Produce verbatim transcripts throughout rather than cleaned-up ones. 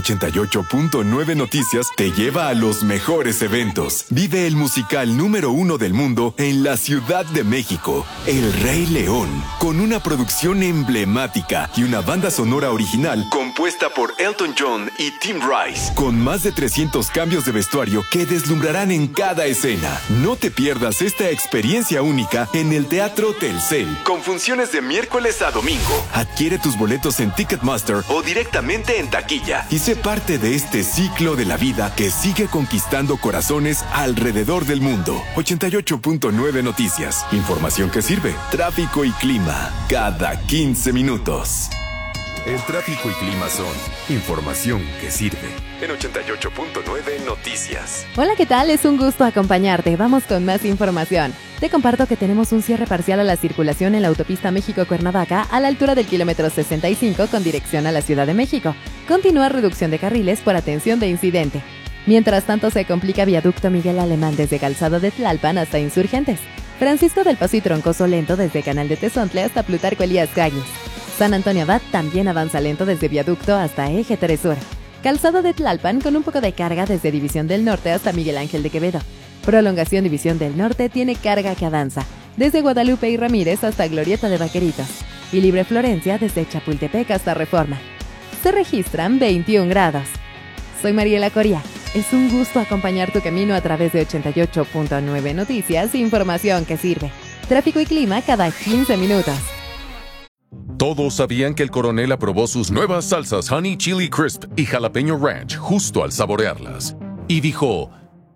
ochenta y ocho punto nueve Noticias te lleva a los mejores eventos. Vive el musical número uno del mundo en la Ciudad de México, El Rey León, con una producción emblemática y una banda sonora original compuesta por Elton John y Tim Rice, con más de trescientos cambios de vestuario que deslumbrarán en cada escena. No te pierdas esta experiencia única en el Teatro Telcel, con funciones de miércoles a domingo. Adquiere tus boletos en Ticketmaster o directamente en taquilla y sé parte de este ciclo de la vida que sigue conquistando corazones alrededor del mundo. ochenta y ocho punto nueve Noticias. Información que sirve. Tráfico y clima cada quince minutos. El tráfico y clima son información que sirve. En ochenta y ocho punto nueve Noticias. Hola, ¿qué tal? Es un gusto acompañarte. Vamos con más información. Te comparto que tenemos un cierre parcial a la circulación en la autopista México-Cuernavaca a la altura del kilómetro sesenta y cinco con dirección a la Ciudad de México. Continúa reducción de carriles por atención de incidente. Mientras tanto, se complica viaducto Miguel Alemán desde Calzado de Tlalpan hasta Insurgentes. Francisco del Paso y Troncoso lento desde Canal de Tezontle hasta Plutarco Elías Calles. San Antonio Abad también avanza lento desde viaducto hasta Eje tres Sur. Calzado de Tlalpan con un poco de carga desde División del Norte hasta Miguel Ángel de Quevedo. Prolongación División del Norte tiene carga que avanza desde Guadalupe y Ramírez hasta Glorieta de Vaqueritos. Y Libre Florencia desde Chapultepec hasta Reforma. Se registran veintiún grados. Soy Mariela Coria. Es un gusto acompañar tu camino a través de ochenta y ocho punto nueve Noticias, información que sirve. Tráfico y clima cada quince minutos. Todos sabían que el coronel aprobó sus nuevas salsas Honey Chili Crisp y Jalapeño Ranch justo al saborearlas. Y dijo...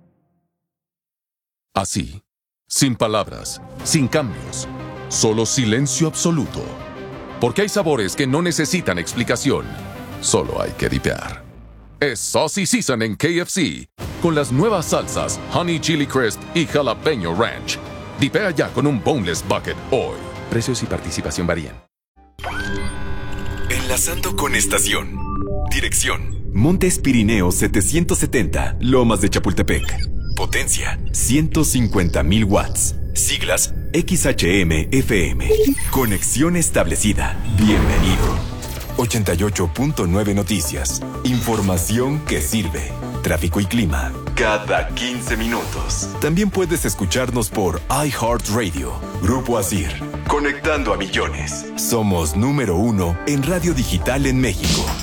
así, sin palabras, sin cambios, solo silencio absoluto. Porque hay sabores que no necesitan explicación, solo hay que dipear. Es Saucy Season en K F C, con las nuevas salsas Honey Chili Crisp y Jalapeño Ranch. Dipea ya con un Boneless Bucket hoy. Precios y participación varían. Enlazando con estación. Dirección: Montes Pirineos setecientos setenta, Lomas de Chapultepec. Potencia: ciento cincuenta mil watts. Siglas: X H M F M. Conexión establecida. Bienvenido. ochenta y ocho punto nueve Noticias. Información que sirve. Tráfico y clima cada quince minutos. También puedes escucharnos por iHeartRadio. Grupo Asir. Conectando a millones. Somos número uno en radio digital en México.